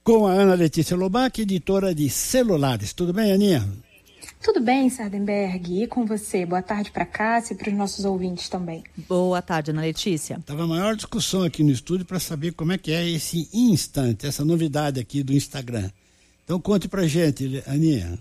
com a Ana Letícia Lobac, editora de celulares. Tudo bem, Aninha? Tudo bem, Sardenberg, e com você? Boa tarde para Cássia e para os nossos ouvintes também. Boa tarde, Ana Letícia. Tava a maior discussão aqui no estúdio para saber como é que é esse Instant, essa novidade aqui do Instagram. Então conte pra gente, Aninha.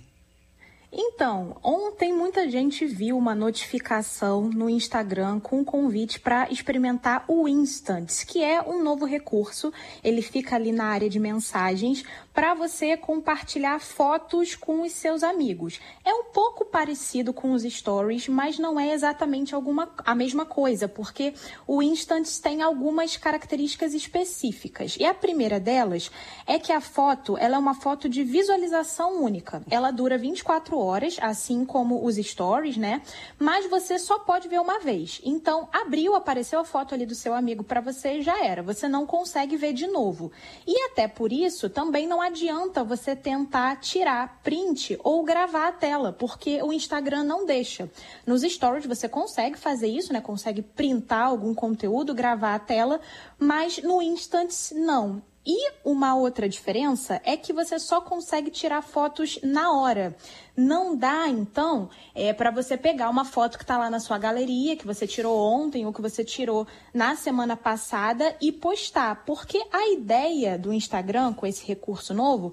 Então, ontem muita gente viu uma notificação no Instagram com um convite para experimentar o Instants, que é um novo recurso. Ele fica ali na área de mensagens para você compartilhar fotos com os seus amigos. É um pouco parecido com os stories, mas não é exatamente a mesma coisa, porque o Instants tem algumas características específicas. E a primeira delas é que a foto, ela é uma foto de visualização única. Ela dura 24 horas, assim como os stories, né? Mas você só pode ver uma vez. Então, abriu, apareceu a foto ali do seu amigo para você, já era. Você não consegue ver de novo. E até por isso, também não adianta você tentar tirar print ou gravar a tela, porque o Instagram não deixa. Nos stories você consegue fazer isso, né? Consegue printar algum conteúdo, gravar a tela, mas no Instants não. E uma outra diferença é que você só consegue tirar fotos na hora. Não dá, então, para você pegar uma foto que está lá na sua galeria, que você tirou ontem ou que você tirou na semana passada e postar. Porque a ideia do Instagram, com esse recurso novo,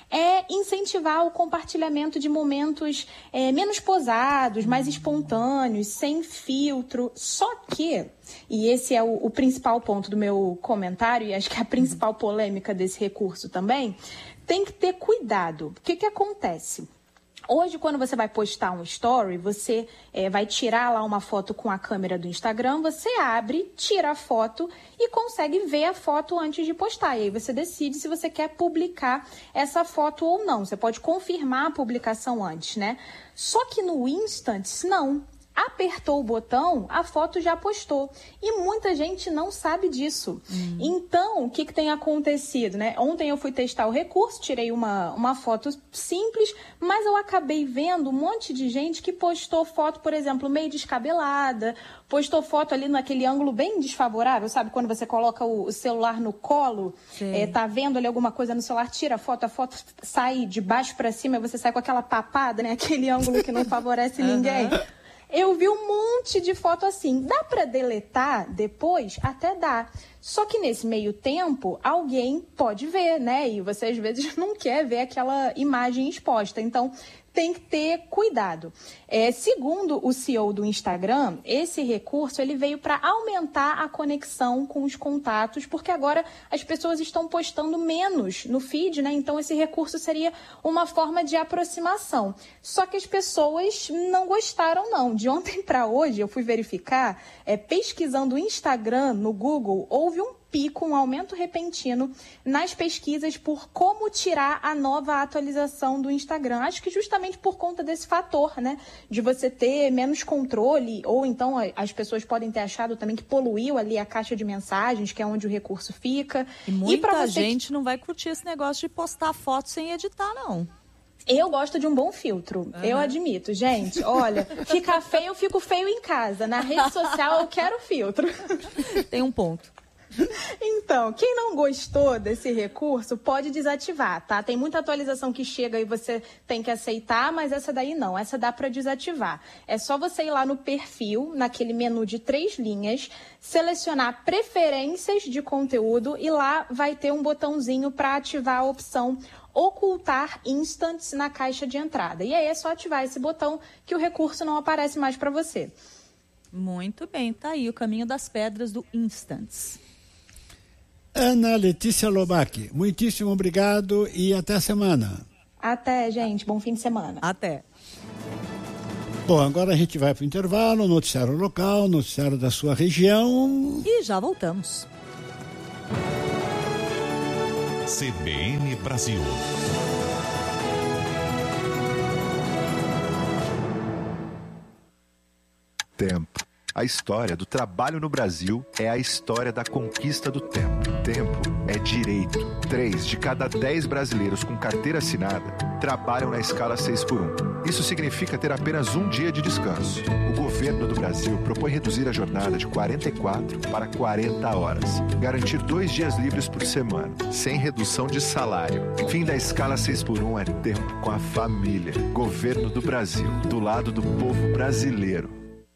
é incentivar o compartilhamento de momentos menos posados, mais espontâneos, sem filtro. Só que, e esse é o principal ponto do meu comentário, e acho que é a principal polêmica desse recurso também, tem que ter cuidado. O que acontece? Hoje, quando você vai postar um story, você vai tirar lá uma foto com a câmera do Instagram, você abre, tira a foto e consegue ver a foto antes de postar. E aí você decide se você quer publicar essa foto ou não. Você pode confirmar a publicação antes, né? Só que no Instants, não. Apertou o botão, a foto já postou. E muita gente não sabe disso. Então, o que tem acontecido, né? Ontem eu fui testar o recurso, tirei uma foto simples, mas eu acabei vendo um monte de gente que postou foto, por exemplo, meio descabelada, postou foto ali naquele ângulo bem desfavorável, sabe? Quando você coloca o celular no colo, tá vendo ali alguma coisa no celular, tira a foto sai de baixo para cima e você sai com aquela papada, né? Aquele ângulo que não favorece ninguém. Eu vi um monte de foto assim. Dá para deletar depois? Até dá. Só que nesse meio tempo, alguém pode ver, né? E você às vezes não quer ver aquela imagem exposta. Então, tem que ter cuidado. Segundo o CEO do Instagram, esse recurso ele veio para aumentar a conexão com os contatos, porque agora as pessoas estão postando menos no feed, né? Então esse recurso seria uma forma de aproximação. Só que as pessoas não gostaram, não. De ontem para hoje, eu fui verificar, pesquisando o Instagram no Google, houve um aumento repentino nas pesquisas por como tirar a nova atualização do Instagram. Acho que justamente por conta desse fator, né? De você ter menos controle, ou então as pessoas podem ter achado também que poluiu ali a caixa de mensagens, que é onde o recurso fica. E muita gente não vai curtir esse negócio de postar foto sem editar, não. Eu gosto de um bom filtro, eu admito. Gente, olha, fica feio, eu fico feio em casa. Na rede social eu quero filtro. Tem um ponto. Então, quem não gostou desse recurso pode desativar, tá? Tem muita atualização que chega e você tem que aceitar, mas essa daí não, essa dá para desativar. É só você ir lá no perfil, naquele menu de 3 linhas, selecionar preferências de conteúdo e lá vai ter um botãozinho para ativar a opção ocultar Instants na caixa de entrada. E aí é só ativar esse botão que o recurso não aparece mais para você. Muito bem, tá aí o caminho das pedras do Instants. Ana Letícia Lobac, muitíssimo obrigado e até a semana. Até, gente. Bom fim de semana. Até. Bom, agora a gente vai para o intervalo, noticiário local, noticiário da sua região. E já voltamos. CBN Brasil. Tempo. A história do trabalho no Brasil é a história da conquista do tempo. Tempo é direito. 3 de cada 10 brasileiros com carteira assinada trabalham na escala 6x1. Isso significa ter apenas um dia de descanso. O governo do Brasil propõe reduzir a jornada de 44 para 40 horas. Garantir 2 dias livres por semana, sem redução de salário. Fim da escala 6x1 é tempo com a família. Governo do Brasil, do lado do povo brasileiro.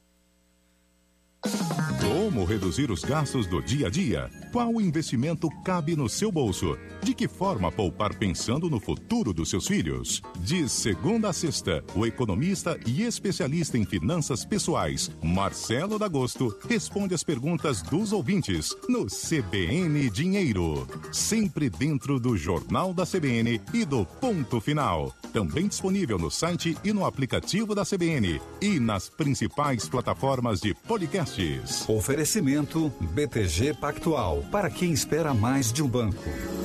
Como reduzir os gastos do dia a dia? Qual investimento cabe no seu bolso? De que forma poupar pensando no futuro dos seus filhos? De segunda a sexta, o economista e especialista em finanças pessoais, Marcelo D'Agosto, responde as perguntas dos ouvintes no CBN Dinheiro. Sempre dentro do Jornal da CBN e do Ponto Final. Também disponível no site e no aplicativo da CBN e nas principais plataformas de podcasts. Oferecimento BTG Pactual, para quem espera mais de um banco.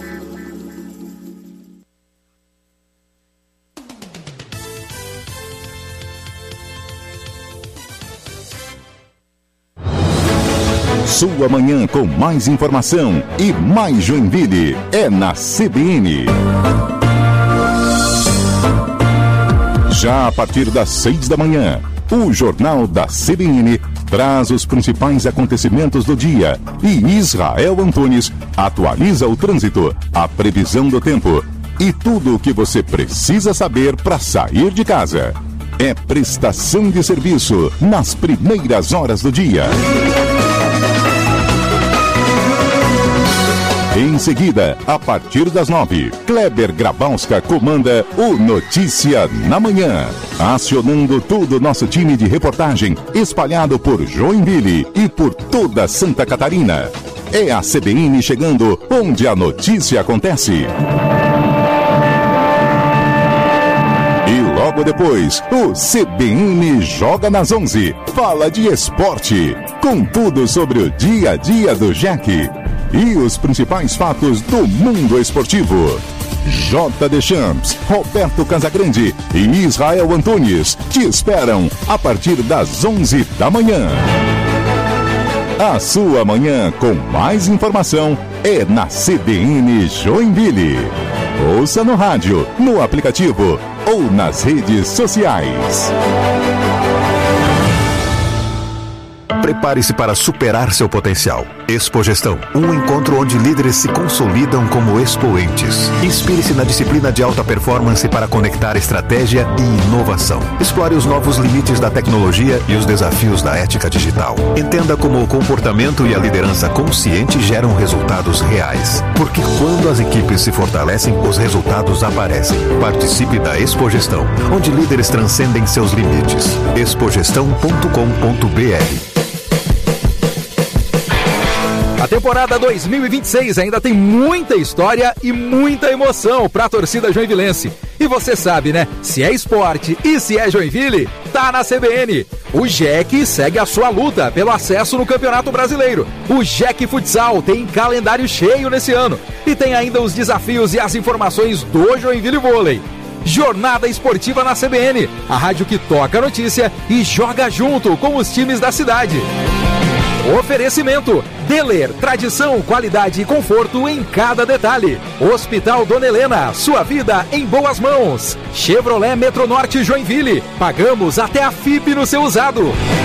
Sua manhã com mais informação e mais Joinville é na CBN. Já a partir das 6 da manhã, o Jornal da CBN traz os principais acontecimentos do dia e Israel Antunes atualiza o trânsito, a previsão do tempo e tudo o que você precisa saber para sair de casa. É prestação de serviço nas primeiras horas do dia. Em seguida, a partir das 9, Kleber Grabowska comanda o Notícia na Manhã, acionando todo o nosso time de reportagem espalhado por Joinville e por toda Santa Catarina. É a CBN chegando onde a notícia acontece. E logo depois, o CBN Joga nas 11, fala de esporte, com tudo sobre o dia a dia do Jack e os principais fatos do mundo esportivo. J. Deschamps, Roberto Casagrande e Israel Antunes te esperam a partir das 11 da manhã. A sua manhã com mais informação é na CBN Joinville. Ouça no rádio, no aplicativo ou nas redes sociais. Prepare-se para superar seu potencial. Expogestão, um encontro onde líderes se consolidam como expoentes. Inspire-se na disciplina de alta performance para conectar estratégia e inovação. Explore os novos limites da tecnologia e os desafios da ética digital. Entenda como o comportamento e a liderança consciente geram resultados reais. Porque quando as equipes se fortalecem, os resultados aparecem. Participe da Expogestão, onde líderes transcendem seus limites. expogestão.com.br. A temporada 2026 ainda tem muita história e muita emoção para a torcida joinvilense. E você sabe, né? Se é esporte e se é Joinville, tá na CBN. O JEC segue a sua luta pelo acesso no Campeonato Brasileiro. O JEC Futsal tem calendário cheio nesse ano. E tem ainda os desafios e as informações do Joinville Vôlei. Jornada Esportiva na CBN, a rádio que toca a notícia e joga junto com os times da cidade. Oferecimento: Deler, tradição, qualidade e conforto em cada detalhe. Hospital Dona Helena, sua vida em boas mãos. Chevrolet Metronorte Joinville, pagamos até a FIP no seu usado.